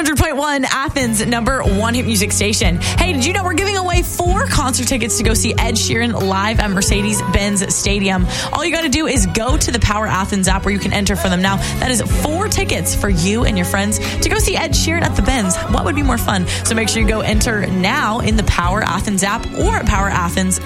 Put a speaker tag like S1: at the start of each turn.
S1: 100.1, Athens' number one hit music station. Hey, did you know we're giving away 4 concert tickets to go see Ed Sheeran live at Mercedes-Benz Stadium? All you got to do is go to the Power Athens app where you can enter for them now. That is 4 tickets for you and your friends to go see Ed Sheeran at the Benz. What would be more fun? So make sure you go enter now in the Power Athens app or at Power Athens